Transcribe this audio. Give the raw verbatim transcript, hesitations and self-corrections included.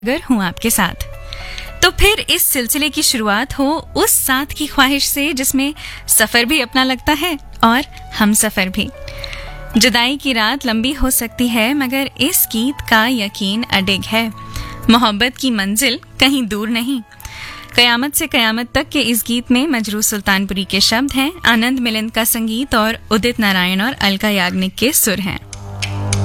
अगर हूँ आपके साथ। तो फिर इस सिलसिले की शुरुआत हो उस साथ की ख्वाहिश से जिसमें सफर भी अपना लगता है और हम सफर भी। जुदाई की रात लंबी हो सकती है मगर इस गीत का यकीन अडिग है। मोहब्बत की मंजिल कहीं दूर नहीं। कयामत से कयामत तक के इस गीत में मजरू सुल्तानपुरी के शब्द हैं, आनंद मिलिंद का संगीत और उदित नारायण और अलका याग्निक के सुर हैं।